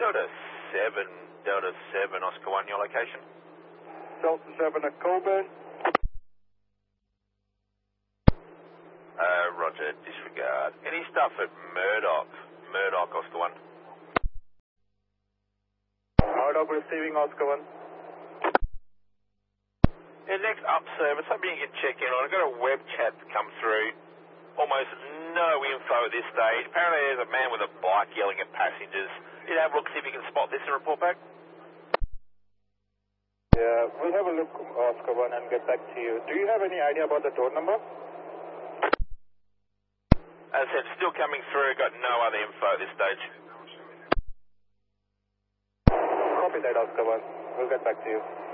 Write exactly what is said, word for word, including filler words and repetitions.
Delta seven, Delta seven, Oscar one, your location? Delta seven at Colburn. Uh, roger, disregard. Any stuff at Murdoch? Murdoch, Oscar one. Murdoch receiving, Oscar one. Yeah, next up service, hoping you can check in on. I've got a web chat come through. Almost no info at this stage. Apparently there's a man with a bike yelling at passengers. You have a look, see if you can spot this and report back. Yeah, we'll have a look, Oscar one, and get back to you. Do you have any idea about the door number? As I said, still coming through. Got no other info at this stage. Copy that, Oscar one. We'll get back to you.